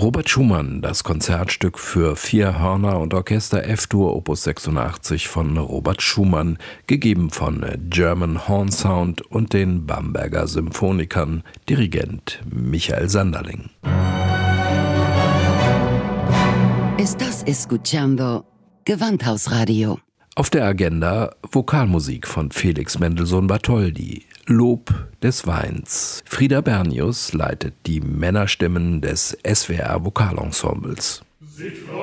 Robert Schumann, das Konzertstück für 4 Hörner und Orchester F-Dur Opus 86 von Robert Schumann, gegeben von German Horn Sound und den Bamberger Symphonikern, Dirigent Michael Sanderling. Estás escuchando Gewandhausradio. Auf der Agenda Vokalmusik von Felix Mendelssohn Bartholdy, Lob des Weins. Frieda Bernius leitet die Männerstimmen des SWR Vokalensembles.